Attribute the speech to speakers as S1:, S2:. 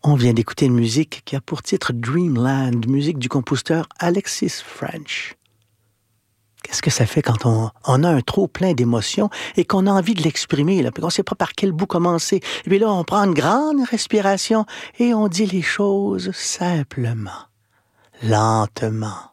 S1: On vient d'écouter une musique qui a pour titre Dreamland, musique du compositeur Alexis French. Qu'est-ce que ça fait quand on a un trop plein d'émotions et qu'on a envie de l'exprimer, là, puis qu'on ne sait pas par quel bout commencer. Et puis là, on prend une grande respiration et on dit les choses simplement, lentement.